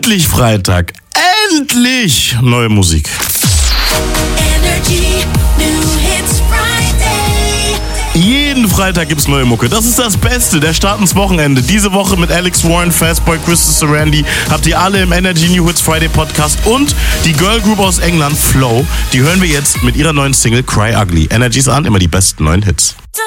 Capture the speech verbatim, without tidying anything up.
Endlich Freitag. Endlich neue Musik. Energy New Hits Friday. Jeden Freitag gibt's neue Mucke. Das ist das Beste. Der Start ins Wochenende. Diese Woche mit Alex Warren, Fastboy, Christus Sarandi habt ihr alle im Energy New Hits Friday Podcast. Und die Girl Group aus England, Flow, die hören wir jetzt mit ihrer neuen Single Cry Ugly. Energy's an, immer die besten neuen Hits.